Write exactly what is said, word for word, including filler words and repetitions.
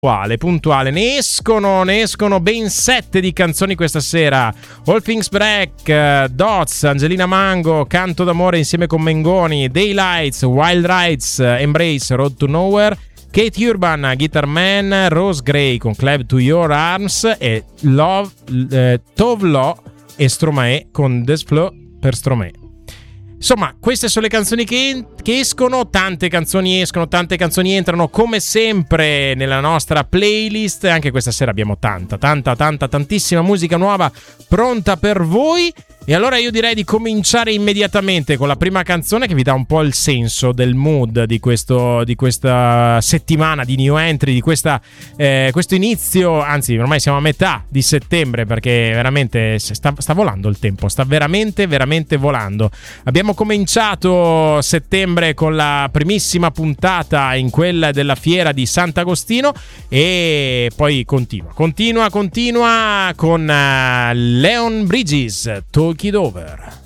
Puntuale, puntuale, ne escono, ne escono ben sette di canzoni questa sera. All Things Black, uh, Dots, Angelina Mango, Canto d'amore insieme con Mengoni, Daylights, Wild Rides, uh, Embrace, Road to Nowhere, Kate Urban, Guitar Man, Rose Gray con Clave to Your Arms e Love, uh, Tove Lo e Stromae con Des Flow per Stromae. Insomma, queste sono le canzoni che, che escono, tante canzoni escono, tante canzoni entrano, come sempre nella nostra playlist. Anche questa sera abbiamo tanta, tanta, tanta, tantissima musica nuova pronta per voi. E allora io direi di cominciare immediatamente con la prima canzone che vi dà un po' il senso del mood di, questo, di questa settimana di new entry, di questa, eh, questo inizio, anzi ormai siamo a metà di settembre, perché veramente sta, sta volando il tempo, sta veramente, veramente volando. Abbiamo cominciato settembre con la primissima puntata in quella della fiera di Sant'Agostino e poi continua, continua, continua con uh, Leon Bridges, Talk It Over.